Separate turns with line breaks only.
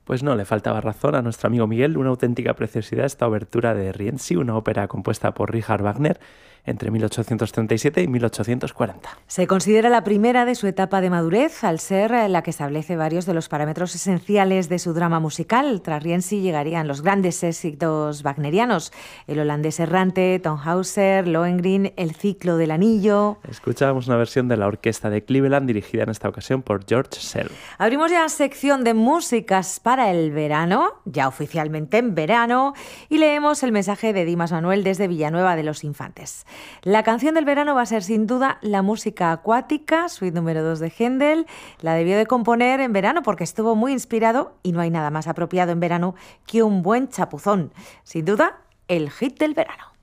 Pues no le faltaba razón a nuestro amigo Miguel, una auténtica preciosidad esta obertura de Rienzi, una ópera compuesta por Richard Wagner entre 1837 y 1840.
Se considera la primera de su etapa de madurez, al ser la que establece varios de los parámetros esenciales de su drama musical. Tras Rienzi llegarían los grandes éxitos wagnerianos, el holandés errante, Tannhäuser, Lohengrin, el ciclo del anillo.
Escuchábamos una versión de la orquesta de Cleveland dirigida en esta ocasión por George Szell.
Abrimos ya sección de músicas para el verano, ya oficialmente en verano, y leemos el mensaje de Dimas Manuel desde Villanueva de los Infantes. La canción del verano va a ser sin duda la música acuática, suite número 2 de Händel. La debió de componer en verano porque estuvo muy inspirado y no hay nada más apropiado en verano que un buen chapuzón. Sin duda, el hit del verano.